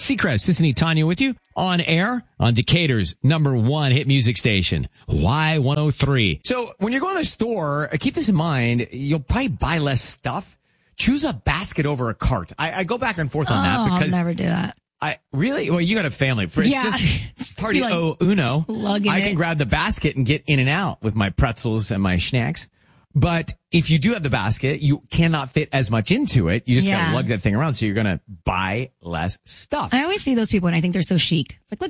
Seacrest, Sissany, Tanya with you on air on Decatur's #1 hit music station, Y103. So when you're going to the store, keep this in mind. You'll probably buy less stuff. Choose a basket over a cart. I go back and forth on that because I'll never do that. Well, you got a family. It's just party uno. I can grab the basket and get in and out with my pretzels and my snacks. But if you do have the basket, you cannot fit as much into it. You just got to lug that thing around. So you're going to buy less stuff. I always see those people and I think they're so chic. It's like,